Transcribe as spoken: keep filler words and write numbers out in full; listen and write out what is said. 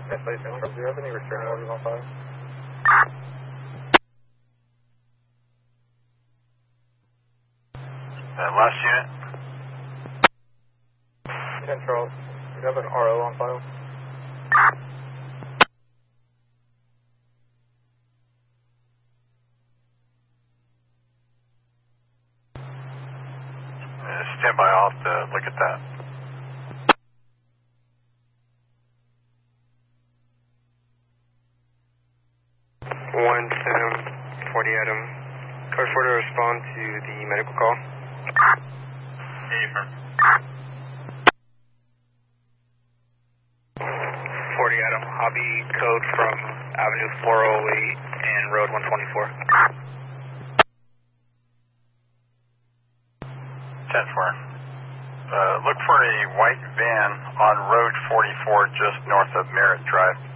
Yes, please, Central. Do you have any restraining orders on file? Uh, last unit. Central. Do you have an R O on file? Uh, stand by, I'll have to look at that. one Sam, forty Adam. Car four to respond to the medical call. Affirm. forty Adam, hobby code from Avenue four oh eight and Road one twenty-four. ten four. Uh, look for a white van on Road forty-four just north of Merritt Drive.